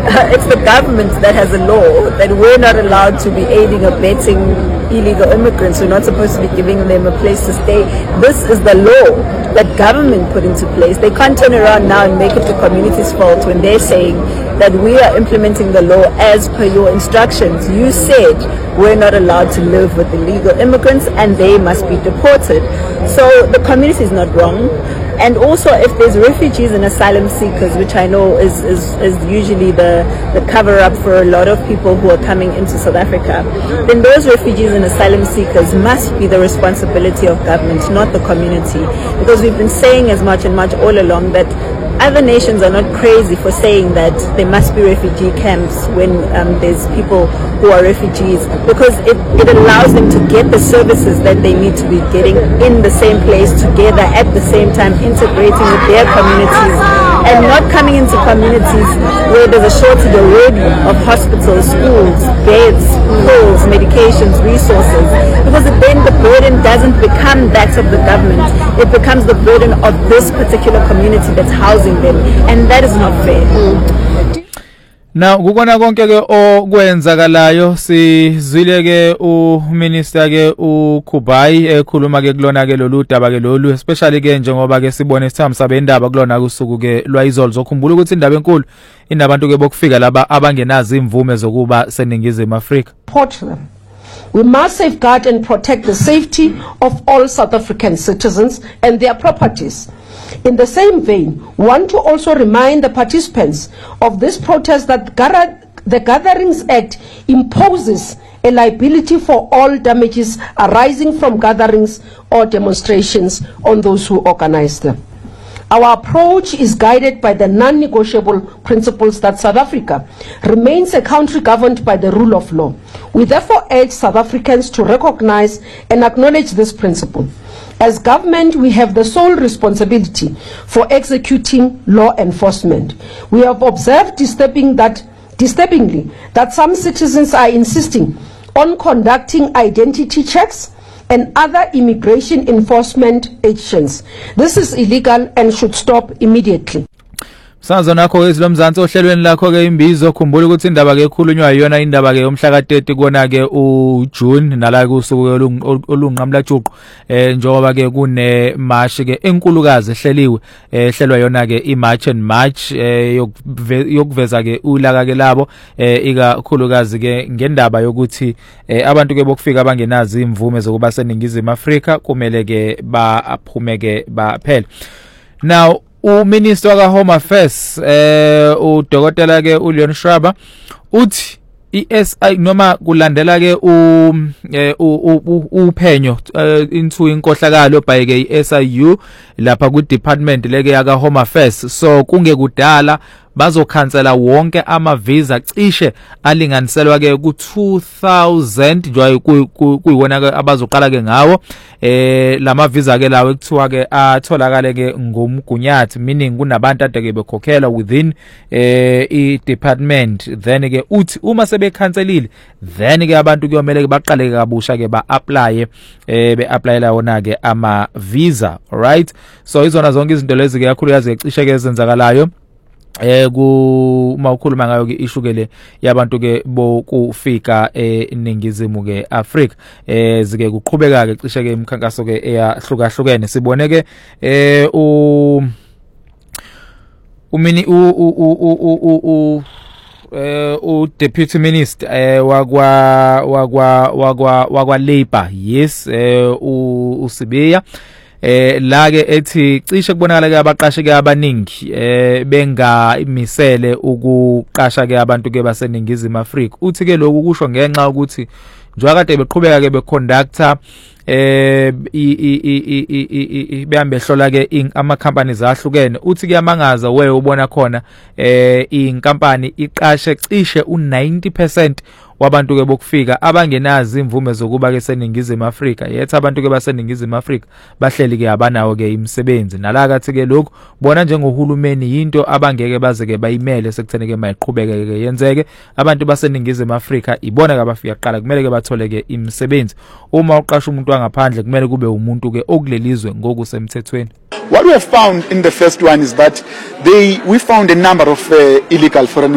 it's the government that has a law that we're not allowed to be aiding or abetting illegal immigrants. We're not supposed to be giving them a place to stay. This is the law that government put into place. They can't turn around now and make it the community's fault when they're saying that we are implementing the law as per your instructions. You said we're not allowed to live with illegal immigrants and they must be deported. So the community is not wrong. And also, if there's refugees and asylum seekers, which I know is usually the cover-up for a lot of people who are coming into South Africa, then those refugees and asylum seekers must be the responsibility of government, not the community. Because we've been saying as much and much all along that other nations are not crazy for saying that there must be refugee camps when there's people who are refugees, because it allows them to get the services that they need to be getting in the same place together at the same time, integrating with their communities and not coming into communities where there's a shortage already of hospitals, schools, beds, pills, medications, resources, because then the burden doesn't become that of the government, it becomes the burden of this particular community that's housing them, and that is not fair. Now kukona konke ke okwenzakalayo sizwile ke uminister ke uKhubai ekhuluma ke kulona ke lolu daba ke lolu, especially ke njengoba ke sibone isithamo sabendaba kulona kusuku ke lwayizolo. Zokhumbula ukuthi indaba enkulu inabantu ke bokufika laba abangenazi imvume zokuba seningizimu Afrika. We must safeguard and protect the safety of all South African citizens and their properties. In the same vein, we want to also remind the participants of this protest that the Gatherings Act imposes a liability for all damages arising from gatherings or demonstrations on those who organize them. Our approach is guided by the non-negotiable principles that South Africa remains a country governed by the rule of law. We therefore urge South Africans to recognize and acknowledge this principle. As government, we have the sole responsibility for executing law enforcement. We have observed disturbingly that some citizens are insisting on conducting identity checks and other immigration enforcement actions. This is illegal and should stop immediately. Sanzo nakho izilomzansi ohlelweni lakho ke imbizo, khumbula ukuthi indaba ke ekhulunywa yona indaba ke yomhla ka30 kona ke uJune nala kusuku olunqamla juqu njengoba ke kune march ke enkulukazi ehleliwe ehlelwa yona ke imarch and march yokuveza ke ulaka ke labo ikakhulukazi ke ngendaba yokuthi abantu ke bokufika abangenazi imvume zokuba seningizimu Afrika kumele ke baphume ke baphela. Now uMinister ka Home Affairs uDokotela ke uLeon Schreiber uthi iSI noma kulandela ke uphenyo into inkohlakalo by ke iSIU lapha ku department leke yaka Home Affairs, so kungekudala bazokhansela wonke ama visa cishe alinganiselwa ke ku 2000 nje kuyiwona ke abazoqala ke ngawo lama visa ke lawo ekuthiwa ke atholakale ke ngomgunyathi, meaning kunabantu ade ke bekhokhela within I department. Then ke uthi uma sebekhanselile then ke abantu kuyomele ke baqale ke kabusha ke ba apply be-applyela wona ke ama visa, right? So izona zonke izinto lezi ke kakhulukazi cishe ke ezenzakalayo mawukhuluma ngayo ke issue ke le yabantu ke bokufika eningizimu ke Africa zike kuqhubeka ke cishe ke imikhankaso ke eyahlukahlukene. Sibone ke Deputy Minister wakwa Labour, yes, uSibiya la ke ethi cishe kubonakala ke abaqashe ke abaningi bengayimisele ukuqasha ke abantu ke baseningizimu Afrika. Uthi ke lokhu kusho ngenxa ukuthi njengoba kade beqhubeka ke beconductor behambe hlola ke ama companies ahlukene. Uthi kuyamangaza we ubona khona inkampani iqashe cishe u90% wabantu ke bokufika abangenazi imvume zokuba ke seningizimu Afrika. Yethi abantu ke baseningizimu Afrika bahleli ke abanawo ke imisebenzi, nalakathi ke lokhu bona njengohulumeni yinto abangeke baze ke bayimele sekuthene ke mayiqhubeke ke yenzeke. Abantu baseningizimu Afrika ibona ke abafika qala kumele ke bathole ke imisebenzi. Uma uqasha umuntu wangaphandle kumele kube umuntu ke okulelizwe ngokusemthethweni. What we have found in the first one is that we found a number of illegal foreign